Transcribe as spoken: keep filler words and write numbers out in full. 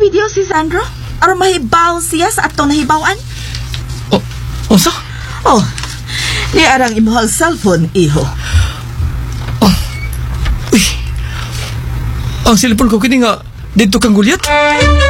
video si Sandro aron mahibaw siya sa atong nahibawan. Oh, unsa? Oh, ni arang imong cellphone, iho. Oh. Uy. Ang cellphone ko kini nga dito kang gulyat.